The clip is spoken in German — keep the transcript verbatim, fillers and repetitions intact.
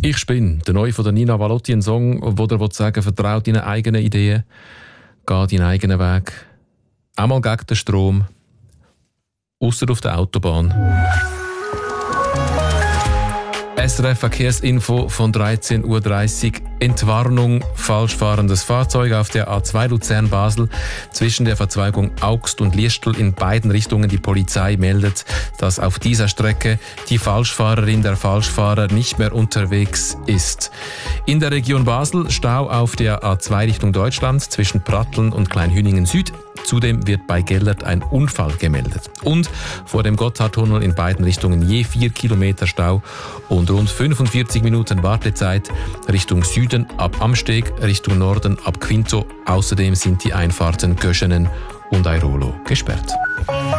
Ich spinne, der neue von der Nina Valotti, ein Song, wo der sagen will, vertraue deinen eigenen Ideen, geh deinen eigenen Weg, einmal gegen den Strom, ausser auf der Autobahn. S R F Verkehrsinfo von dreizehn Uhr dreißig. Entwarnung, falsch fahrendes Fahrzeug auf der A zwei Luzern-Basel zwischen der Verzweigung Augst und Liestl in beiden Richtungen. Die Polizei meldet, dass auf dieser Strecke die Falschfahrerin, der Falschfahrer nicht mehr unterwegs ist. In der Region Basel Stau auf der A zwei Richtung Deutschland zwischen Pratteln und Kleinhüningen Süd. Zudem wird bei Gellert ein Unfall gemeldet. Und vor dem Gotthardtunnel in beiden Richtungen je vier Kilometer Stau und rund fünfundvierzig Minuten Wartezeit Richtung Süden ab Amsteg, Richtung Norden ab Quinto. Außerdem sind die Einfahrten Göschenen und Airolo gesperrt.